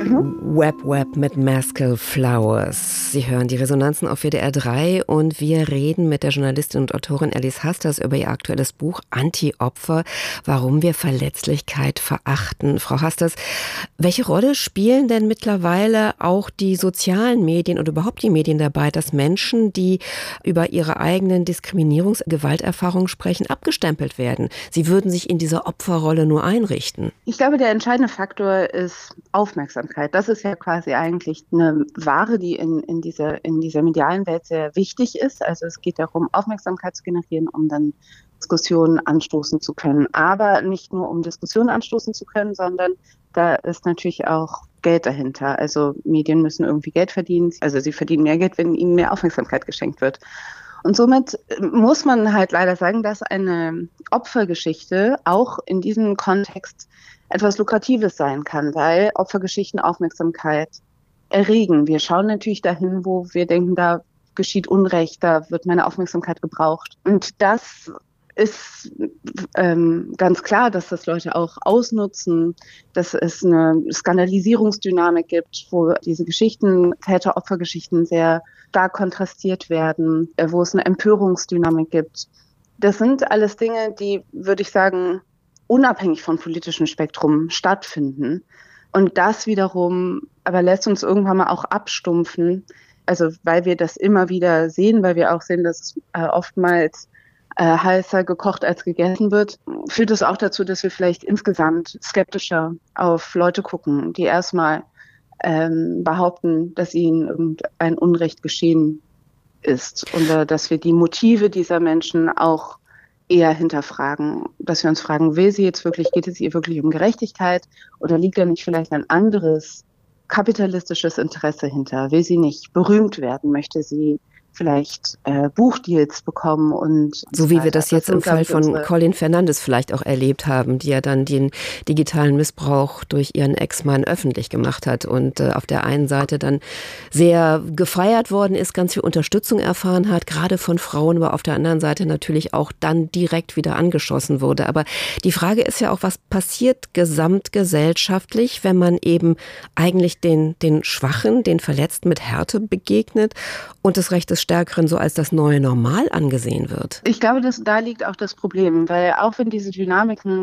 Web mit Maskell Flowers. Sie hören die Resonanzen auf WDR 3 und wir reden mit der Journalistin und Autorin Alice Hasters über ihr aktuelles Buch Anti-Opfer, warum wir Verletzlichkeit verachten. Frau Hasters, welche Rolle spielen denn mittlerweile auch die sozialen Medien und überhaupt die Medien dabei, dass Menschen, die über ihre eigenen Diskriminierungs-, Gewalterfahrungen sprechen, abgestempelt werden? Sie würden sich in dieser Opferrolle nur einrichten. Ich glaube, der entscheidende Faktor ist Aufmerksamkeit. Das ist ja quasi eigentlich eine Ware, die in dieser medialen Welt sehr wichtig ist. Also es geht darum, Aufmerksamkeit zu generieren, um dann Diskussionen anstoßen zu können. Aber nicht nur, um Diskussionen anstoßen zu können, sondern da ist natürlich auch Geld dahinter. Also Medien müssen irgendwie Geld verdienen. Also sie verdienen mehr Geld, wenn ihnen mehr Aufmerksamkeit geschenkt wird. Und somit muss man halt leider sagen, dass eine Opfergeschichte auch in diesem Kontext etwas Lukratives sein kann, weil Opfergeschichten Aufmerksamkeit erregen. Wir schauen natürlich dahin, wo wir denken, da geschieht Unrecht, da wird meine Aufmerksamkeit gebraucht. Und das ist ganz klar, dass das Leute auch ausnutzen, dass es eine Skandalisierungsdynamik gibt, wo diese Geschichten, Täter-Opfer-Geschichten sehr stark kontrastiert werden, wo es eine Empörungsdynamik gibt. Das sind alles Dinge, die, würde ich sagen, unabhängig vom politischen Spektrum stattfinden. Und das wiederum aber lässt uns irgendwann mal auch abstumpfen, also weil wir das immer wieder sehen, weil wir auch sehen, dass es oftmals heißer gekocht als gegessen wird, führt es auch dazu, dass wir vielleicht insgesamt skeptischer auf Leute gucken, die erstmal behaupten, dass ihnen irgendein Unrecht geschehen ist oder dass wir die Motive dieser Menschen auch eher hinterfragen, dass wir uns fragen, geht es ihr wirklich um Gerechtigkeit oder liegt da nicht vielleicht ein anderes kapitalistisches Interesse hinter? Will sie nicht berühmt werden? Möchte sie vielleicht Buchdeals bekommen und so wie wir das jetzt im Fall von Colin Fernandes vielleicht auch erlebt haben, die ja dann den digitalen Missbrauch durch ihren Ex-Mann öffentlich gemacht hat und auf der einen Seite dann sehr gefeiert worden ist, ganz viel Unterstützung erfahren hat, gerade von Frauen, aber auf der anderen Seite natürlich auch dann direkt wieder angeschossen wurde. Aber die Frage ist ja auch, was passiert gesamtgesellschaftlich, wenn man eben eigentlich den Schwachen, den Verletzten mit Härte begegnet und das Recht des Stärkeren so als das neue Normal angesehen wird? Ich glaube, da liegt auch das Problem, weil auch wenn diese Dynamiken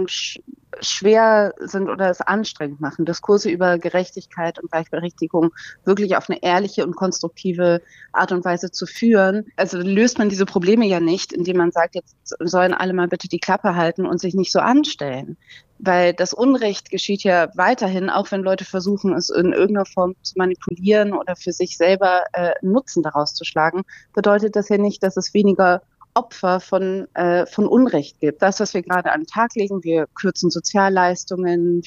schwer sind oder es anstrengend machen, Diskurse über Gerechtigkeit und Gleichberechtigung wirklich auf eine ehrliche und konstruktive Art und Weise zu führen, also löst man diese Probleme ja nicht, indem man sagt, jetzt sollen alle mal bitte die Klappe halten und sich nicht so anstellen. Weil das Unrecht geschieht ja weiterhin, auch wenn Leute versuchen, es in irgendeiner Form zu manipulieren oder für sich selber Nutzen daraus zu schlagen, bedeutet das ja nicht, dass es weniger Opfer von Unrecht gibt. Das, was wir gerade an den Tag legen, wir kürzen Sozialleistungen,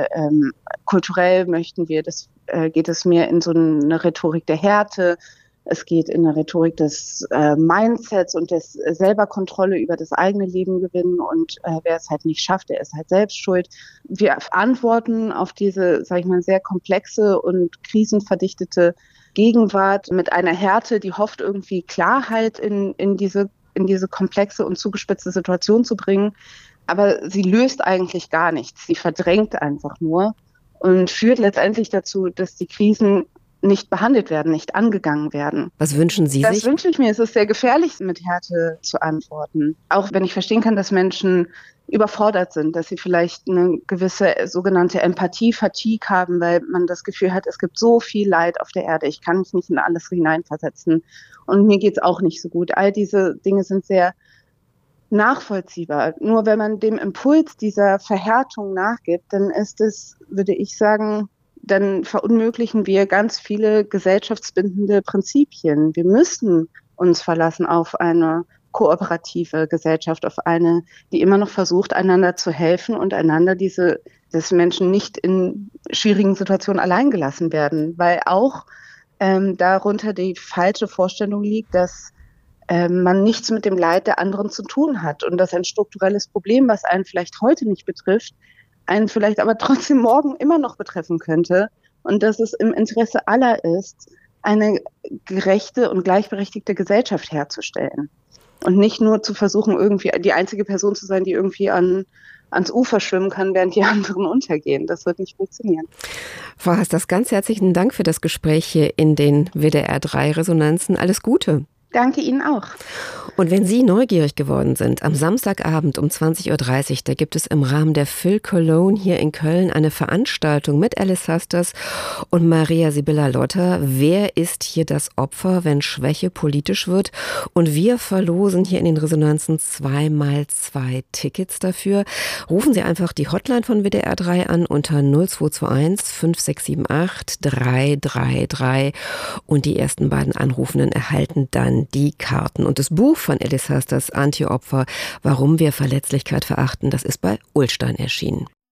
kulturell möchten wir, geht es mehr in so eine Rhetorik der Härte. Es geht in eine Rhetorik des Mindsets und des selber Kontrolle über das eigene Leben gewinnen und wer es halt nicht schafft, der ist halt selbst schuld. Wir antworten auf diese, sage ich mal, sehr komplexe und krisenverdichtete Gegenwart mit einer Härte, die hofft, irgendwie Klarheit in diese komplexe und zugespitzte Situation zu bringen. Aber sie löst eigentlich gar nichts. Sie verdrängt einfach nur und führt letztendlich dazu, dass die Krisen nicht behandelt werden, nicht angegangen werden. Was wünschen Sie sich? Das wünsche ich mir. Es ist sehr gefährlich, mit Härte zu antworten. Auch wenn ich verstehen kann, dass Menschen überfordert sind, dass sie vielleicht eine gewisse sogenannte Empathie-Fatigue haben, weil man das Gefühl hat, es gibt so viel Leid auf der Erde, ich kann mich nicht in alles hineinversetzen und mir geht's auch nicht so gut. All diese Dinge sind sehr nachvollziehbar. Nur wenn man dem Impuls dieser Verhärtung nachgibt, dann ist es, würde ich sagen, dann verunmöglichen wir ganz viele gesellschaftsbindende Prinzipien. Wir müssen uns verlassen auf eine kooperative Gesellschaft, auf eine, die immer noch versucht, einander zu helfen und einander dass Menschen nicht in schwierigen Situationen allein gelassen werden, weil auch darunter die falsche Vorstellung liegt, dass man nichts mit dem Leid der anderen zu tun hat und dass ein strukturelles Problem, was einen vielleicht heute nicht betrifft, einen vielleicht aber trotzdem morgen immer noch betreffen könnte und dass es im Interesse aller ist, eine gerechte und gleichberechtigte Gesellschaft herzustellen. Und nicht nur zu versuchen, irgendwie die einzige Person zu sein, die irgendwie ans Ufer schwimmen kann, während die anderen untergehen. Das wird nicht funktionieren. Frau Hasters, ganz herzlichen Dank für das Gespräch hier in den WDR 3 Resonanzen. Alles Gute. Danke Ihnen auch. Und wenn Sie neugierig geworden sind, am Samstagabend um 20:30 Uhr, da gibt es im Rahmen der Phil Cologne hier in Köln eine Veranstaltung mit Alice Hasters und Maria Sibylla Lotter. Wer ist hier das Opfer, wenn Schwäche politisch wird? Und wir verlosen hier in den Resonanzen 2x2 Tickets dafür. Rufen Sie einfach die Hotline von WDR 3 an unter 0221 5678 333 und die ersten beiden Anrufenden erhalten dann die Karten. Und das Buch von Alice Hasters, Anti-Opfer, warum wir Verletzlichkeit verachten, das ist bei Ullstein erschienen.